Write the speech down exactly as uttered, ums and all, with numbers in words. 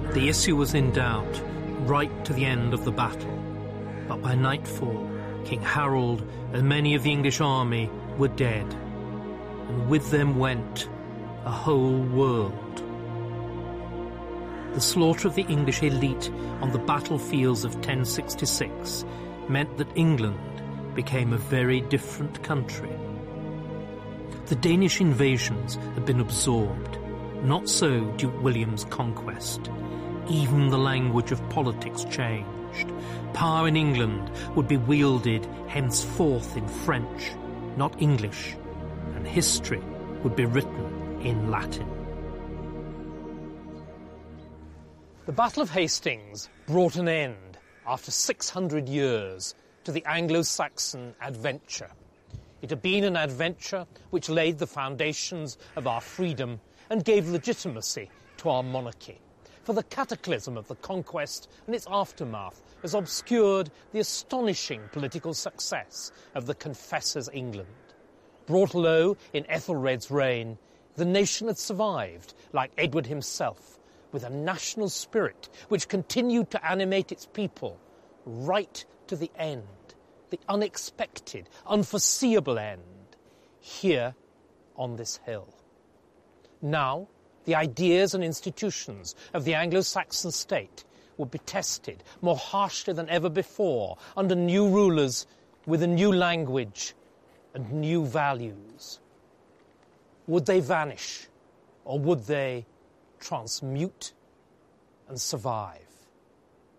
The issue was in doubt right to the end of the battle, but by nightfall, King Harold and many of the English army were dead, and with them went a whole world. The slaughter of the English elite on the battlefields of ten sixty-six meant that England became a very different country. The Danish invasions had been absorbed, not so Duke William's conquest. Even the language of politics changed. Power in England would be wielded henceforth in French, not English, and history would be written in Latin. The Battle of Hastings brought an end, after six hundred years, to the Anglo-Saxon adventure. It had been an adventure which laid the foundations of our freedom and gave legitimacy to our monarchy. For the cataclysm of the conquest and its aftermath has obscured the astonishing political success of the Confessors' England. Brought low in Ethelred's reign, the nation had survived, like Edward himself, with a national spirit which continued to animate its people right to the end, the unexpected, unforeseeable end, here on this hill. Now, the ideas and institutions of the Anglo-Saxon state would be tested more harshly than ever before under new rulers with a new language and new values. Would they vanish, or would they transmute and survive?